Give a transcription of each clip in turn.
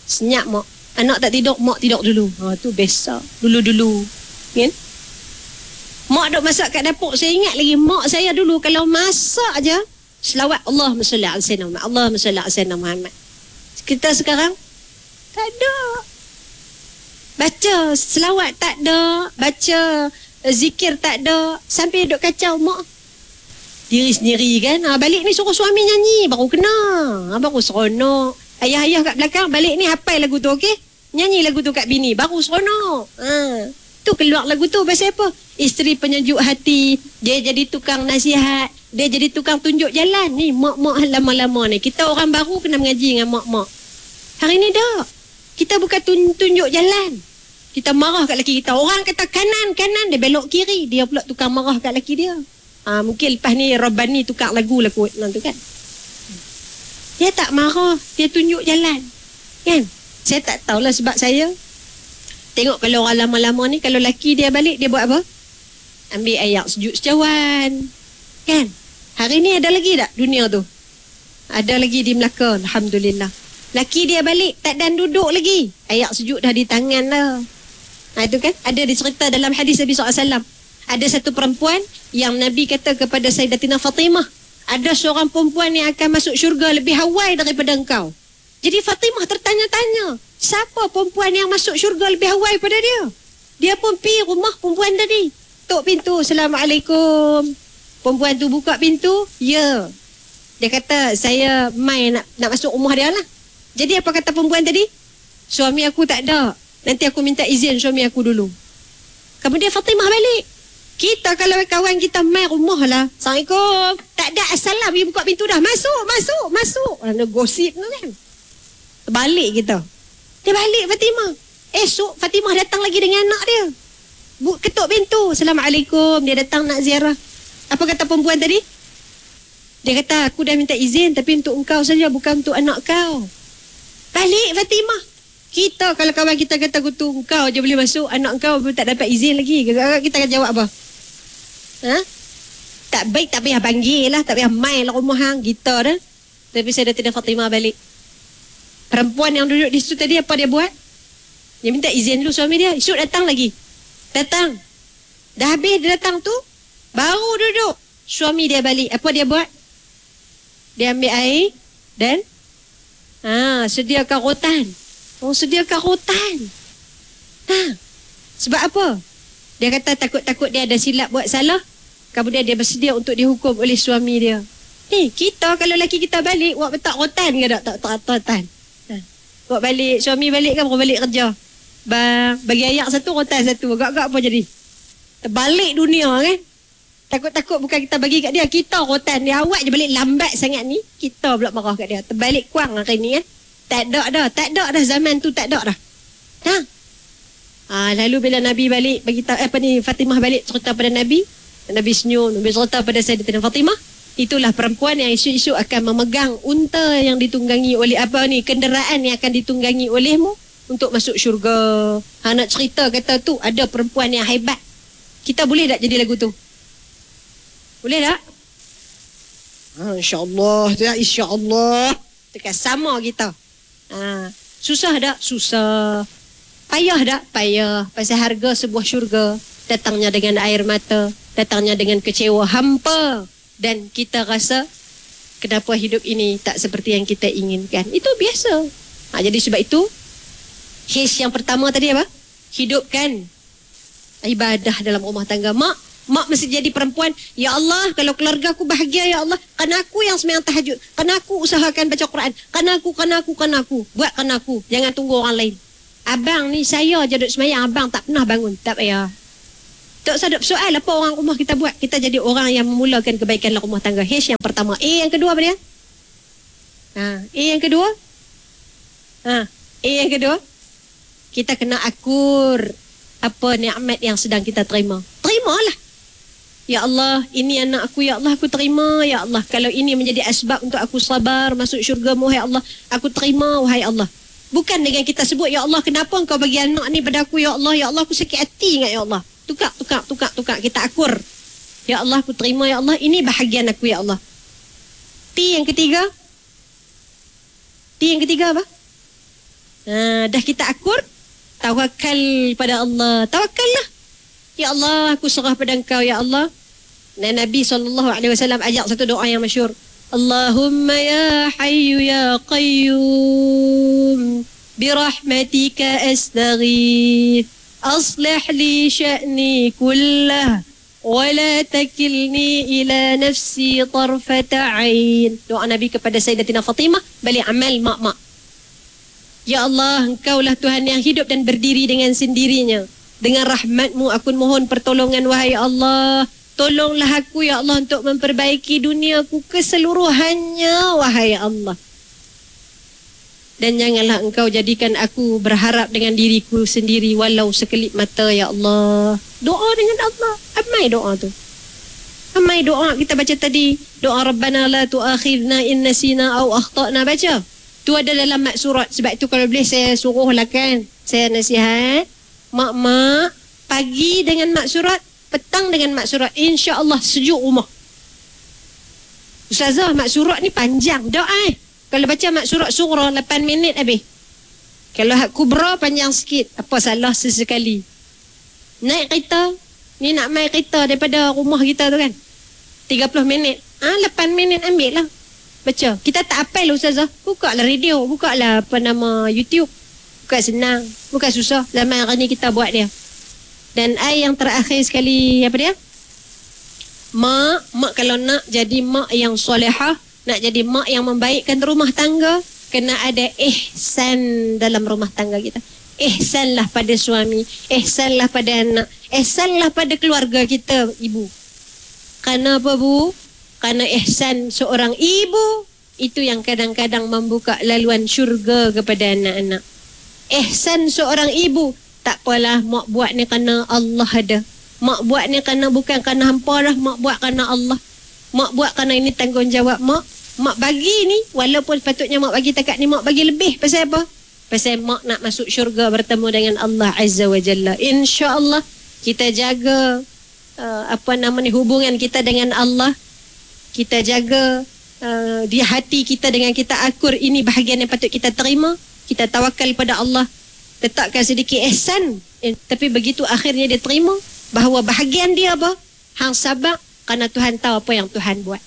Senyap mak. Anak tak tidur, mak tidur dulu. Tu biasa. Dulu-dulu. Kan? Mak duk masak kat dapur. Saya ingat lagi mak saya dulu kalau masak aja selawat Allahumma salli ala sayyidina Muhammad. Allahumma salli ala sayyidina Muhammad. Kita sekarang tak ada. Baca selawat tak ada, baca zikir tak ada, sampai duk kacau mak diri sendiri kan. Balik ni suruh suami nyanyi baru kena. Baru seronok. Ayah-ayah kat belakang balik ni hafal lagu tu, okey? Nyanyi lagu tu kat bini baru seronok. Tu keluar lagu tu pasal apa? Isteri penyejuk hati, dia jadi tukang nasihat, dia jadi tukang tunjuk jalan. Ni mak-mak lama-lama ni. Kita orang baru kena mengaji dengan mak-mak. Hari ni dah. Kita bukan tunjuk jalan. Kita marah kat lelaki kita. Orang kata kanan, dia belok kiri. Dia pula tukang marah kat lelaki dia. Mungkin lepas ni Rabbani tukar lagu lah kot tu kan. Dia tak marah, dia tunjuk jalan. Kan? Saya tak tahulah sebab saya tengok kalau orang lama-lama ni, kalau lelaki dia balik, dia buat apa? Ambil air sejuk secawan. Kan? Hari ni ada lagi tak dunia tu? Ada lagi di Melaka, alhamdulillah. Laki dia balik, tak dan duduk lagi. Air sejuk dah di tangan dah. Itu kan? Ada dicerita dalam hadis Nabi SAW. Ada satu perempuan yang Nabi kata kepada Sayyidatina Fatimah, ada seorang perempuan yang akan masuk syurga lebih awal daripada engkau. Jadi Fatimah tertanya-tanya, siapa perempuan yang masuk syurga lebih awal daripada dia? Dia pun pergi rumah perempuan tadi. Tok pintu, Assalamualaikum. Perempuan tu buka pintu, ya. Dia kata, saya mai nak masuk rumah dia lah. Jadi apa kata perempuan tadi? Suami aku tak ada. Nanti aku minta izin suami aku dulu. Kemudian Fatimah balik. Kita kalau kawan kita mai rumah lah. Assalamualaikum. Tak ada assalam, dia buka pintu dah. Masuk. Ada gosip tu kan. Balik kita. Dia balik Fatimah. Esok Fatimah datang lagi dengan anak dia. Ketuk pintu. Assalamualaikum. Dia datang nak ziarah. Apa kata perempuan tadi? Dia kata, aku dah minta izin tapi untuk engkau saja, bukan untuk anak kau. Balik Fatimah. Kita kalau kawan kita kata kutu, engkau je boleh masuk, anak engkau pun tak dapat izin lagi. Kita akan jawab apa? Tak baik, tak payah panggil lah, tak payah main lah rumah hang kita dah. Tapi Sayyidatina Fatimah balik. Perempuan yang duduk di situ tadi, apa dia buat? Dia minta izin dulu suami dia. Esok datang lagi. Datang. Dah habis dia datang tu, baru duduk. Suami dia balik. Apa dia buat? Dia ambil air dan sediakan rotan. Sediakan rotan. Sebab apa? Dia kata takut-takut dia ada silap buat salah. Kemudian dia bersedia untuk dihukum oleh suami dia. Kita kalau lelaki kita balik, buat petak rotan ke tak? Tak rotan. Buat balik, suami balik kan, baru balik kerja. Bang, bagi ayak satu, rotan satu. Agak-agak apa jadi? Terbalik dunia kan? Takut-takut bukan kita bagi kat dia, kita rotan dia. Awak je balik lambat sangat ni, kita pula marah kat dia. Terbalik kuang hari ni kan. Tak ada dah zaman tu, tak ada dah. Lalu bila Nabi balik bagi Fatimah balik cerita pada Nabi senyum, Nabi cerita pada Sayyidatina Fatimah, itulah perempuan yang isu-isu akan memegang unta yang ditunggangi oleh kenderaan yang akan ditunggangi olehmu untuk masuk syurga. Nak cerita kata tu ada perempuan yang hebat. Kita boleh tak jadi lagu tu? Boleh tak? InsyaAllah. Tekan sama kita. Susah tak? Susah. Payah tak? Payah. Pasal harga sebuah syurga datangnya dengan air mata, datangnya dengan kecewa hampa, dan kita rasa kenapa hidup ini tak seperti yang kita inginkan. Itu biasa. Jadi sebab itu his yang pertama tadi apa? Hidupkan ibadah dalam rumah tangga. Mak mesti jadi perempuan. Ya Allah, kalau keluarga aku bahagia, ya Allah, kan aku yang sembahyang tahajud, kan aku usahakan baca Quran, kan aku buatkan aku, jangan tunggu orang lain. Abang ni saya je duduk sembahyang, abang tak pernah bangun. Tak payah. Tak usah duduk soal apa orang rumah kita buat. Kita jadi orang yang memulakan kebaikan dalam rumah tangga. H yang pertama. A yang kedua apa dia? A yang kedua? A yang kedua, kita kena akur apa nikmat yang sedang kita terima. Terimalah. Ya Allah, ini anak aku, ya Allah, aku terima, ya Allah. Kalau ini menjadi asbab untuk aku sabar masuk syurga-Mu, ya Allah, aku terima, wahai Allah. Bukan dengan kita sebut, ya Allah, kenapa engkau bagi anak ni pada aku, ya Allah, aku sakit hati ingat, ya Allah. Tukar. Kita akur. Ya Allah, aku terima, ya Allah, ini bahagian aku, ya Allah. T yang ketiga apa? Dah kita akur, tawakal pada Allah. Tawakallah. Ya Allah, aku serah pada Engkau ya Allah. Dan Nabi SAW ajak satu doa yang masyhur. Allahumma ya hayyu ya qayyum birahmatika astaghith aslih li sya'ni kullah wa la takilni ila nafsi tarfata ain. Doa Nabi kepada Sayyidatina Fatimah, balik amal mak-mak. Ya Allah, Engkaulah Tuhan yang hidup dan berdiri dengan sendirinya. Dengan rahmat-Mu aku mohon pertolongan wahai Allah. Tolonglah aku ya Allah untuk memperbaiki duniaku keseluruhannya wahai Allah. Dan janganlah Engkau jadikan aku berharap dengan diriku sendiri walau sekelip mata ya Allah. Doa dengan Allah. Amai doa tu. Amai doa kita baca tadi. Doa Rabbana la tu'akhidna in nasina au akhtana, baca. Tu ada dalam maksurat. Sebab tu kalau boleh saya suruhlah kan. Saya nasihat. Mak-mak, pagi dengan maksurat, petang dengan maksurat. InsyaAllah sejuk rumah. Ustazah, maksurat ni panjang. Doa Kalau baca maksurat surah 8 minit habis. Kalau hak kubra panjang sikit. Apa salah sesekali. Naik kereta. Ni nak main kereta daripada rumah kita tu kan. 30 minit. 8 minit ambil lah. Baca. Kita tak hafal Ustazah. Buka lah radio. Buka lah YouTube. Bukan senang. Bukan susah. Zaman hari ni kita buat dia. Dan yang terakhir sekali, apa dia? Mak kalau nak jadi mak yang solehah, nak jadi mak yang membaikkan rumah tangga, kena ada ihsan dalam rumah tangga kita. Ihsanlah pada suami, ihsanlah pada anak, ihsanlah pada keluarga kita, ibu. Kerana apa, Bu? Kerana ihsan seorang ibu, itu yang kadang-kadang membuka laluan syurga kepada anak-anak. Ihsan seorang ibu, tak apalah mak buat ni kerana Allah ada. Mak buat ni kerana bukan kerana hampa dah, mak buat kerana Allah. Mak buat kerana ini tanggungjawab mak. Mak bagi ni, walaupun sepatutnya mak bagi takat ni, mak bagi lebih. Pasal apa? Pasal mak nak masuk syurga bertemu dengan Allah Azza wa Jalla. InsyaAllah kita jaga hubungan kita dengan Allah. Kita jaga di hati kita dengan kita akur. Ini bahagian yang patut kita terima. Kita tawakal pada Allah, letakkan sedikit ihsan, tapi begitu akhirnya dia terima bahawa bahagian dia apa? Hang sabar kerana Tuhan tahu apa yang Tuhan buat.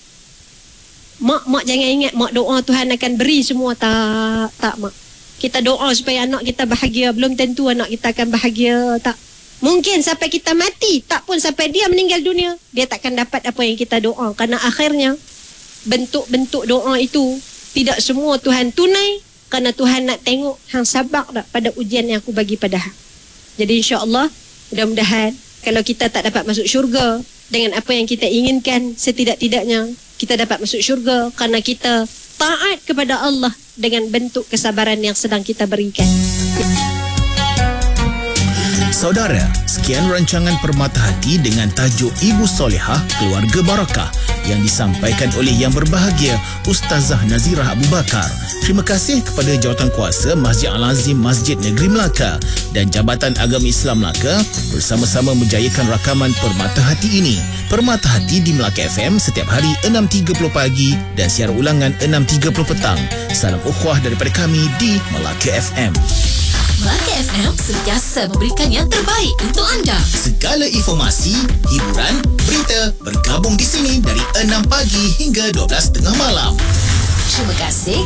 Mak jangan ingat mak doa Tuhan akan beri semua. Tak mak. Kita doa supaya anak kita bahagia, belum tentu anak kita akan bahagia. Tak. Mungkin sampai kita mati, tak pun sampai dia meninggal dunia, dia takkan dapat apa yang kita doa. Kerana akhirnya bentuk-bentuk doa itu tidak semua Tuhan tunai. Kerana Tuhan nak tengok hang sabar tak pada ujian yang aku bagi pada hang. Jadi insya-Allah, mudah-mudahan kalau kita tak dapat masuk syurga dengan apa yang kita inginkan, setidak-tidaknya kita dapat masuk syurga kerana kita taat kepada Allah dengan bentuk kesabaran yang sedang kita berikan. Saudara, sekian rancangan Permata Hati dengan tajuk Ibu Solehah Keluarga Barakah yang disampaikan oleh yang berbahagia Ustazah Nazirah Abu Bakar. Terima kasih kepada Jawatankuasa Masjid Al-Azim Masjid Negeri Melaka dan Jabatan Agama Islam Melaka bersama-sama menjayakan rakaman Permata Hati ini. Permata Hati di Melaka FM setiap hari 6.30 pagi dan siaran ulangan 6.30 petang. Salam ukhuwah daripada kami di Melaka FM. Melaka FM sentiasa memberikan yang terbaik untuk anda. Segala informasi, hiburan, berita bergabung di sini dari 6 pagi hingga 12 tengah malam. Terima kasih